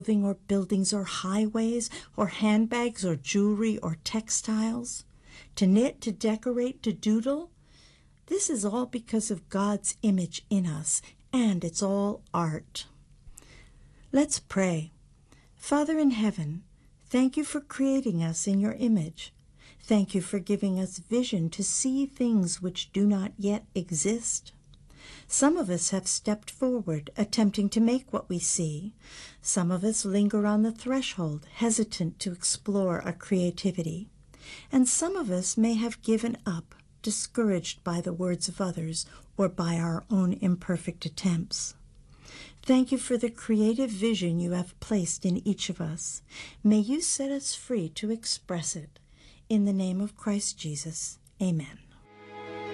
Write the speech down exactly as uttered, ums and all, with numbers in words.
clothing or buildings or highways or handbags or jewelry or textiles, to knit, to decorate, to doodle. This is all because of God's image in us, and it's all art. Let's pray. Father in heaven, thank you for creating us in your image. Thank you for giving us vision to see things which do not yet exist. Some of us have stepped forward, attempting to make what we see. Some of us linger on the threshold, hesitant to explore our creativity. And some of us may have given up, discouraged by the words of others or by our own imperfect attempts. Thank you for the creative vision you have placed in each of us. May you set us free to express it. In the name of Christ Jesus, amen.